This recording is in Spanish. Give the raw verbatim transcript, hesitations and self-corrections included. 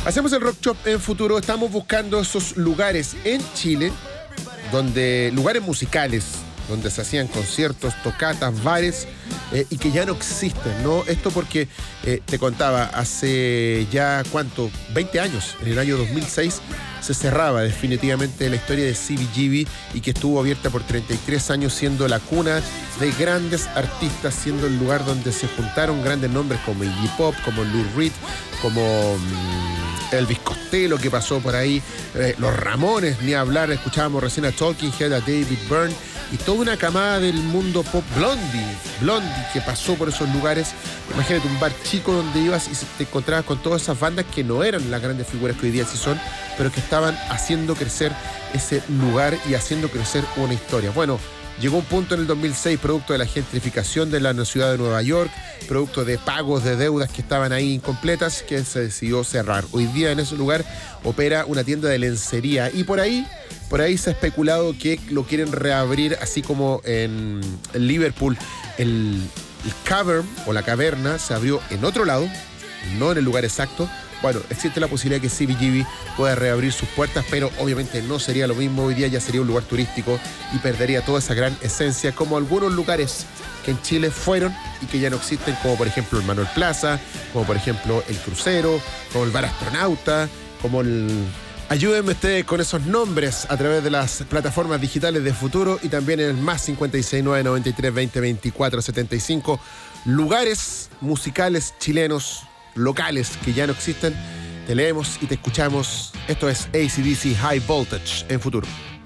Hacemos el Rock Shop en Futuro. Estamos buscando esos lugares en Chile, donde lugares musicales, donde se hacían conciertos, tocatas, bares, eh, y que ya no existen, ¿no? Esto porque, eh, te contaba, hace ya, ¿cuánto? veinte años, en el año dos mil seis, se cerraba definitivamente la historia de C B G B y que estuvo abierta por treinta y tres años, siendo la cuna de grandes artistas, siendo el lugar donde se juntaron grandes nombres como Iggy Pop, como Lou Reed, como mmm, Elvis Costello, que pasó por ahí, eh, los Ramones, ni hablar, escuchábamos recién a Talking Head, a David Byrne, y toda una camada del mundo pop, Blondie, Blondie, que pasó por esos lugares. Imagínate un bar chico donde ibas y te encontrabas con todas esas bandas que no eran las grandes figuras que hoy día sí son, pero que estaban haciendo crecer ese lugar y haciendo crecer una historia. Bueno, llegó un punto en el dos mil seis, producto de la gentrificación de la ciudad de Nueva York, producto de pagos de deudas que estaban ahí incompletas, que se decidió cerrar. Hoy día en ese lugar opera una tienda de lencería y por ahí, por ahí se ha especulado que lo quieren reabrir, así como en, en Liverpool. El, el Cavern o la caverna se abrió en otro lado, no en el lugar exacto. Bueno, existe la posibilidad que C B G B pueda reabrir sus puertas, pero obviamente no sería lo mismo. Hoy día ya sería un lugar turístico y perdería toda esa gran esencia, como algunos lugares que en Chile fueron y que ya no existen, como por ejemplo el Manuel Plaza, como por ejemplo el Crucero, como el Bar Astronauta, como el... Ayúdenme ustedes con esos nombres a través de las plataformas digitales de Futuro y también en el más cincuenta y seis, nueve noventa y tres, veinte, veinticuatro, setenta y cinco. Lugares musicales chilenos locales que ya no existen. Te leemos y te escuchamos. Esto es A C D C High Voltage en Futuro.